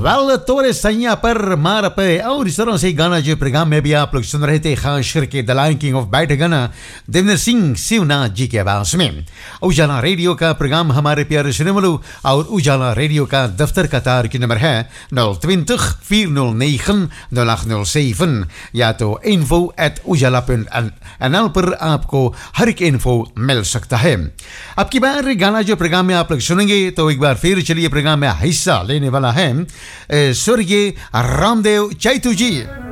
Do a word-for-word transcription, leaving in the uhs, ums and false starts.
Well तोरे सैया पर मार पे और इस तरह से गाना जो प्रोग्राम में भी आप लोग सुन रहे थे, खास करके द लायन किंग ऑफ बैठ गाना देवेंद्र सिंह शिवनाथ जी के आवाज में। उजाला रेडियो का प्रोग्राम हमारे प्यारे सुने वालों, और उजाला रेडियो का दफ्तर का तार की नंबर है nul twintig vier nul negen nul acht nul zeven, या तो info at ujala punt n l पर आपको हर एक इन्फो मिल सकता है। अब की बार गाना जो प्रोग्राम में आप लोग सुनेंगे, तो एक बार फिर चलिए प्रोग्राम में हिस्सा लेने वाला है स्वर्गीय रामदेव चैतू जी।